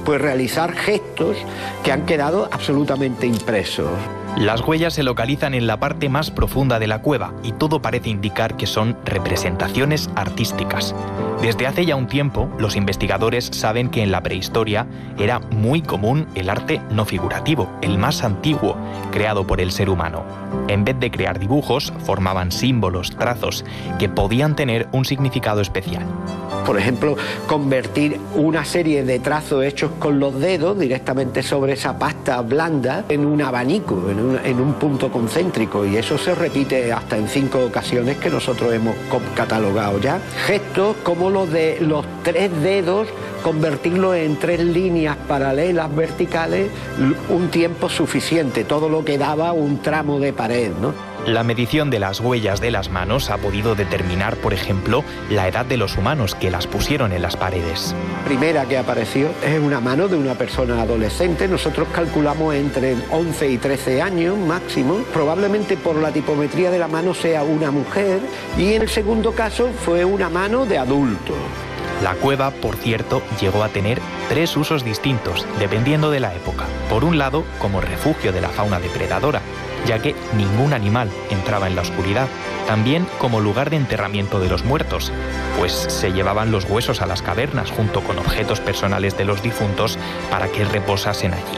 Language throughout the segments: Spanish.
pues realizar gestos que han quedado absolutamente impresos. Las huellas se localizan en la parte más profunda de la cueva y todo parece indicar que son representaciones artísticas. Desde hace ya un tiempo, los investigadores saben que en la prehistoria era muy común el arte no figurativo, el más antiguo, creado por el ser humano. En vez de crear dibujos, formaban símbolos, trazos, que podían tener un significado especial. Por ejemplo, convertir una serie de trazos hechos con los dedos directamente sobre esa pasta blanda en un abanico, en un punto concéntrico, y eso se repite hasta en 5 ocasiones que nosotros hemos catalogado ya. Gestos como los de los 3 dedos, convertirlo en 3 líneas paralelas verticales un tiempo suficiente, todo lo que daba un tramo de pared, ¿no? La medición de las huellas de las manos ha podido determinar, por ejemplo, la edad de los humanos que las pusieron en las paredes. La primera que apareció es una mano de una persona adolescente. Nosotros calculamos entre 11 y 13 años máximo. Probablemente por la tipometría de la mano sea una mujer, y en el segundo caso fue una mano de adulto. La cueva, por cierto, llegó a tener 3 usos distintos, dependiendo de la época. Por un lado, como refugio de la fauna depredadora, ya que ningún animal entraba en la oscuridad. También como lugar de enterramiento de los muertos, pues se llevaban los huesos a las cavernas junto con objetos personales de los difuntos para que reposasen allí.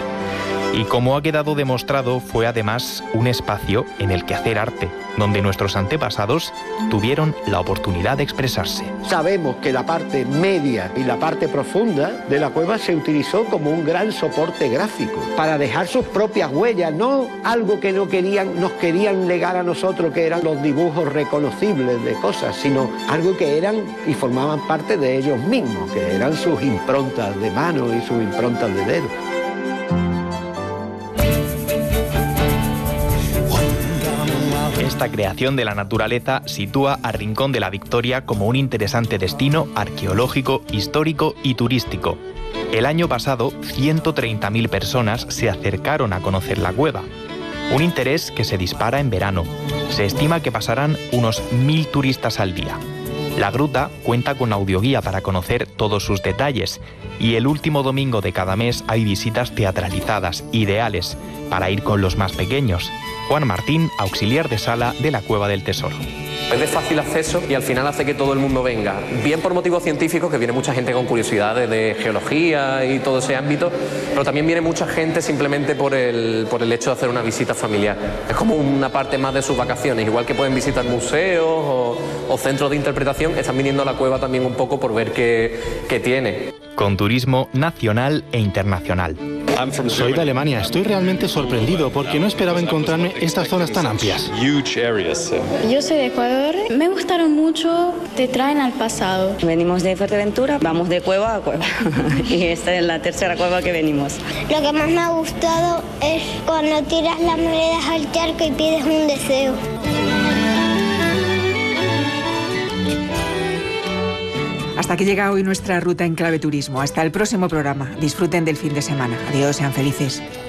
Y como ha quedado demostrado, fue además un espacio en el que hacer arte, donde nuestros antepasados tuvieron la oportunidad de expresarse. Sabemos que la parte media y la parte profunda de la cueva se utilizó como un gran soporte gráfico, para dejar sus propias huellas, no algo que nos querían legar a nosotros, que eran los dibujos reconocibles de cosas, sino algo que eran y formaban parte de ellos mismos, que eran sus improntas de mano y sus improntas de dedo. Esta creación de la naturaleza sitúa a Rincón de la Victoria como un interesante destino arqueológico, histórico y turístico. El año pasado, 130.000 personas se acercaron a conocer la cueva. Un interés que se dispara en verano. Se estima que pasarán unos 1.000 turistas al día. La gruta cuenta con audioguía para conocer todos sus detalles, y el último domingo de cada mes hay visitas teatralizadas, ideales para ir con los más pequeños. Juan Martín, auxiliar de sala de la Cueva del Tesoro. Es de fácil acceso y al final hace que todo el mundo venga, bien por motivos científicos, que viene mucha gente con curiosidades de geología y todo ese ámbito, pero también viene mucha gente simplemente por el hecho de hacer una visita familiar. Es como una parte más de sus vacaciones, igual que pueden visitar museos o centros de interpretación, están viniendo a la cueva también un poco por ver qué tiene. Con turismo nacional e internacional. Soy de Alemania, estoy realmente sorprendido porque no esperaba encontrarme estas zonas tan amplias. Yo soy de Ecuador, me gustaron mucho, te traen al pasado. Venimos de Fuerteventura, vamos de cueva a cueva y esta es la tercera cueva que venimos. Lo que más me ha gustado es cuando tiras las monedas al charco y pides un deseo. Hasta aquí llega hoy nuestra ruta en Clave Turismo. Hasta el próximo programa. Disfruten del fin de semana. Adiós, sean felices.